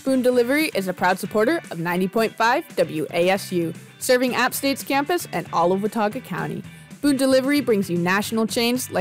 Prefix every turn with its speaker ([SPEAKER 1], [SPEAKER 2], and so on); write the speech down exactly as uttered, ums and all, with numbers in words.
[SPEAKER 1] Boone Delivery is a proud supporter of ninety point five W A S U, serving App State's campus and all of Watauga County. Boone Delivery brings you national chains like